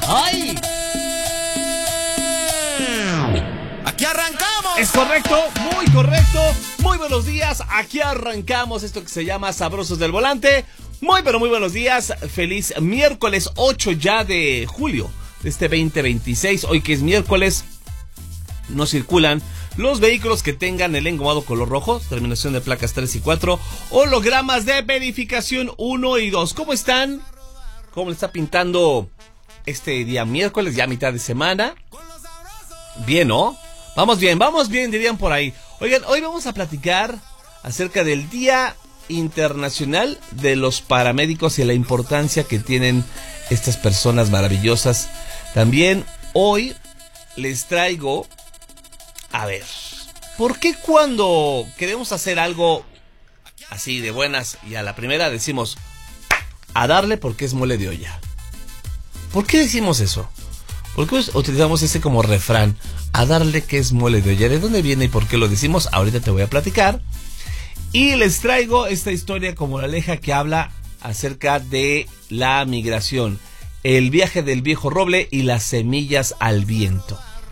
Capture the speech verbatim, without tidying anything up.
¡Ay! ¡Aquí arrancamos! Es correcto, muy correcto. Muy buenos días, aquí arrancamos esto que se llama Sabrosos del Volante. Muy pero muy buenos días, feliz miércoles ocho ya de julio de este veinte veintiséis. Hoy que es miércoles, no circulan los vehículos que tengan el engomado color rojo, terminación de placas tres y cuatro, hologramas de verificación uno y dos. ¿Cómo están? ¿Cómo le está pintando este día miércoles, ya mitad de semana? Bien, ¿no? Vamos bien, vamos bien, dirían por ahí. Oigan, hoy vamos a platicar acerca del Día Internacional de los Paramédicos y la importancia que tienen estas personas maravillosas. También hoy les traigo, a ver, ¿por qué cuando queremos hacer algo así de buenas y a la primera decimos a darle porque es mole de olla? ¿Por qué decimos eso? ¿Por qué utilizamos ese como refrán? A darle que es mole de olla. ¿De dónde viene y por qué lo decimos? Ahorita te voy a platicar. Y les traigo esta historia como la leja que habla acerca de la migración, el viaje del viejo roble y las semillas al viento.